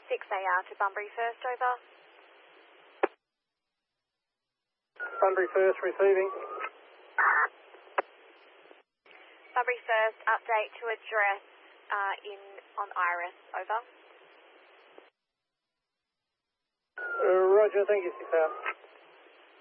6AR to Bunbury First, over. Bunbury First receiving. Bunbury First, update to address on Iris, over. Roger, thank you, 6AR.